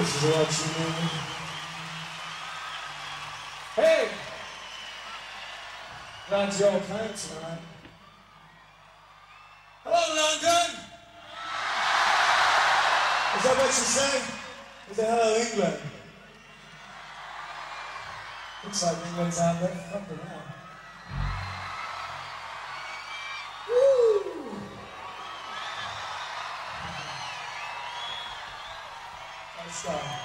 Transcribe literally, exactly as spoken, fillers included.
This is what you need. Hey! Glad you all came tonight. Hello, London! Is that what you say? Is it hello, England? Looks like England's out there. Fucking hell. Woo! Let's go.